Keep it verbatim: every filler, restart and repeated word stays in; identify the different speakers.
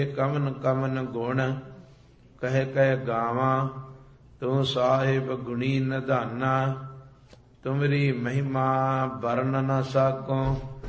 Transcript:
Speaker 1: ਕਮਨ ਕਮਨ ਗੁਣ ਕਹਿ ਕਹਿ ਗਾਵਾਂ। ਤੂੰ ਸਾਹਿਬ ਗੁਣੀ ਨਿਧਾਨਾ ਤੁਮਰੀ ਮਹਿਮਾ ਵਰਨ ਨ ਸਾਕੋ।